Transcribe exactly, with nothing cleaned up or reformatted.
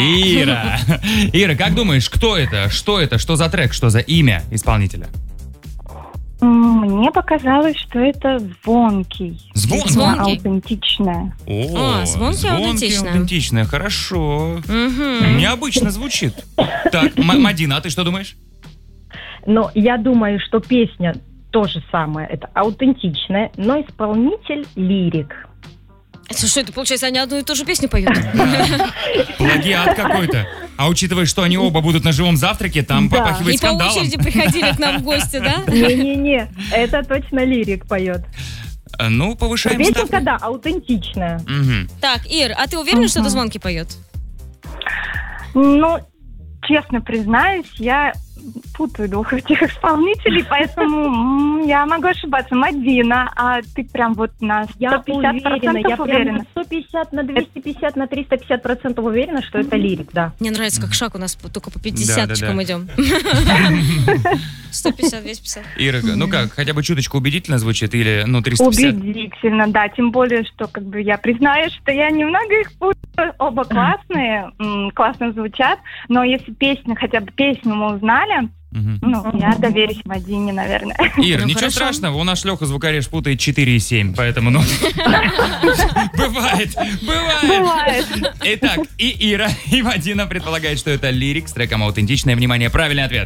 Ира. Ира, как думаешь, кто это? Что это? Что за трек? Что за имя исполнителя? Мне показалось, что это звонкий. Звон- Звонкий? Аутентичное. О, А, звонкий, аутентично. аутентичное, хорошо. Мгм. Необычно звучит. Так, М- Мадина, а ты что думаешь? Но я думаю, что песня то же самое, это аутентичная, но исполнитель лирик. Это что, это получается, они одну и ту же песню поют? Плагиат какой-то. А учитывая, что они оба будут на живом завтраке, там Да. попахивает И по скандалом. очереди приходили к нам в гости, да? Не-не-не, это точно лирик поет. Э, Ну, повышаем Песенка, ставку. да, аутентичная. Мгм. Так, Ир, а ты уверена, что это Звонкий поет? Ну, честно признаюсь, я путаю двух этих исполнителей, поэтому м, я могу ошибаться. Мадина, а ты прям вот на Я сто пятьдесят уверена, процентов я прям уверена? на сто пятьдесят, на двести пятьдесят, на триста пятьдесят процентов уверена, что это лирик, да. Мне нравится, как шаг у нас по- только по пятидесяточкам Да-да-да. идем. сто пятьдесят, двести пятьдесят. Ира, ну как, хотя бы чуточку убедительно звучит или, ну, триста пятьдесят? Убедительно, да. Тем более, что как бы я признаю, что я немного их путаю. Оба классные, м, классно звучат. Но если песню, хотя бы песню мы узнали, Мгм. ну, я доверюсь Мадине, наверное. Ир, Ну, ничего хорошо. страшного, у нас Леха звукорежь путает четыре и семь, поэтому, ну... Бывает, бывает. Бывает. Итак, и Ира, и Мадина предполагают, что это лирик с треком «Аутентичное». Внимание, правильный ответ.